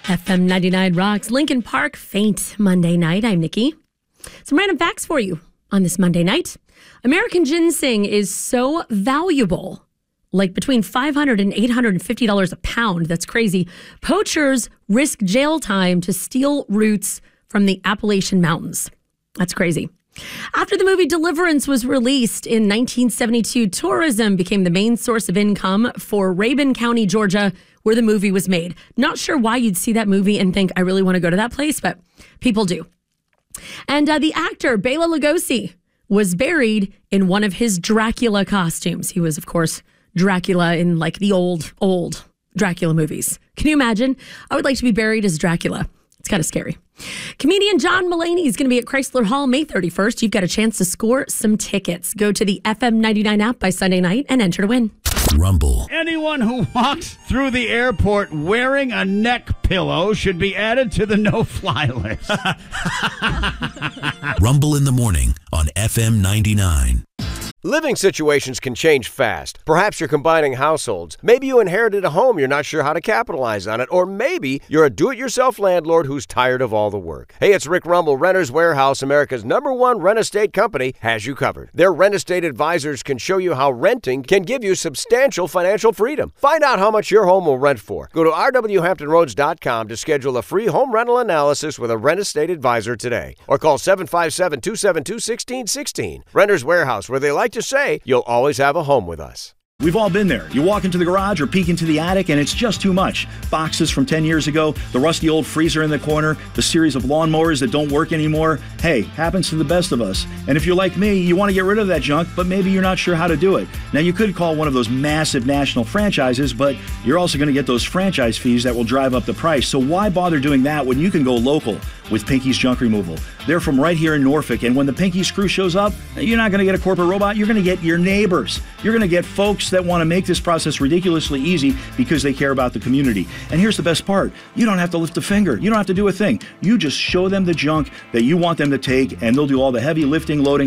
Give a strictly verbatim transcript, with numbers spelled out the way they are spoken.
F M ninety-nine rocks. Lincoln Park, faint Monday night. I'm Nikki. Some random facts for you on this Monday night. American ginseng is so valuable, like between five hundred dollars and eight hundred fifty dollars a pound. That's crazy. Poachers risk jail time to steal roots from the Appalachian Mountains. That's crazy. After the movie Deliverance was released in nineteen seventy-two, tourism became the main source of income for Rabun County, Georgia, where the movie was made. Not sure why you'd see that movie and think, I really want to go to that place, but people do. And uh, the actor, Bela Lugosi, was buried in one of his Dracula costumes. He was, of course, Dracula in like the old, old Dracula movies. Can you imagine? I would like to be buried as Dracula. It's kind of scary. Comedian John Mulaney is going to be at Chrysler Hall May thirty-first. You've got a chance to score some tickets. Go to the F M ninety-nine app by Sunday night and enter to win. Rumble. Anyone who walks through the airport wearing a neck pillow should be added to the no-fly list. Rumble in the morning on F M ninety-nine. Living situations can change fast. Perhaps you're combining households. Maybe you inherited a home, you're not sure how to capitalize on it. Or maybe you're a do-it-yourself landlord who's tired of all the work. Hey, it's Rick Rumble. Renters Warehouse, America's number one rent estate company, has you covered. Their rent estate advisors can show you how renting can give you substantial financial freedom. Find out how much your home will rent for. Go to r w hampton roads dot com to schedule a free home rental analysis with a rent estate advisor today. Or call seven five seven, two seven two, one six one six. Renters Warehouse, where they like to say you'll always have a home with us. We've all been there. You walk into the garage or peek into the attic and it's just too much. Boxes from ten years ago, the rusty old freezer in the corner, the series of lawnmowers that don't work anymore. Hey, happens to the best of us. And if you're like me, you want to get rid of that junk, but maybe you're not sure how to do it. Now, you could call one of those massive national franchises, but you're also going to get those franchise fees that will drive up the price. So why bother doing that when you can go local with Pinky's Junk Removal? They're from right here in Norfolk, and when the Pinky's crew shows up, you're not going to get a corporate robot. You're going to get your neighbors. You're going to get folks that want to make this process ridiculously easy because they care about the community. And here's the best part. You don't have to lift a finger. You don't have to do a thing. You just show them the junk that you want them to take, and they'll do all the heavy lifting, loading,